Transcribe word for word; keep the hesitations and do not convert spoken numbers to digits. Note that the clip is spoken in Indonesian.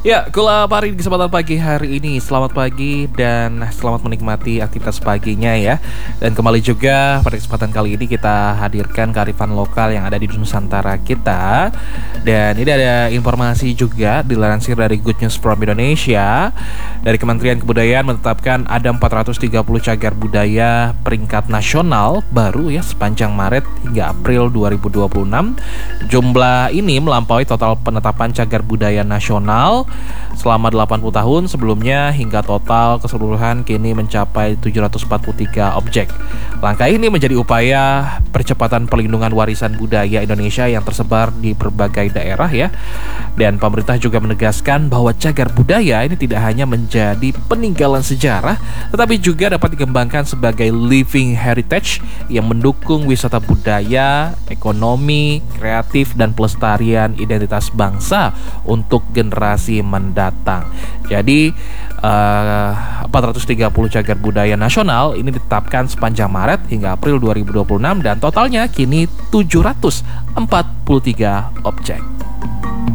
Ya, Kula Pari di kesempatan pagi hari ini. Selamat pagi dan selamat menikmati aktivitas paginya ya. Dan kembali juga pada kesempatan kali ini kita hadirkan kearifan lokal yang ada di Nusantara kita. Dan ini ada informasi juga dilansir dari Good News from Indonesia. Dari Kementerian Kebudayaan menetapkan ada empat ratus tiga puluh cagar budaya peringkat nasional baru ya sepanjang Maret hingga April dua ribu dua puluh enam. Jumlah ini melampaui total penetapan cagar budaya nasional selama delapan puluh tahun sebelumnya hingga total keseluruhan kini mencapai tujuh ratus empat puluh tiga objek. Langkah ini menjadi upaya percepatan perlindungan warisan budaya Indonesia yang tersebar di berbagai daerah ya. Dan pemerintah juga menegaskan bahwa cagar budaya ini tidak hanya menjadi peninggalan sejarah, tetapi juga dapat dikembangkan sebagai living heritage yang mendukung wisata budaya, ekonomi, kreatif, dan pelestarian identitas bangsa untuk generasi mendatang. Jadi uh, empat ratus tiga puluh cagar budaya nasional ini ditetapkan sepanjang Maret hingga April dua ribu dua puluh enam dan totalnya kini tujuh ratus empat puluh tiga objek.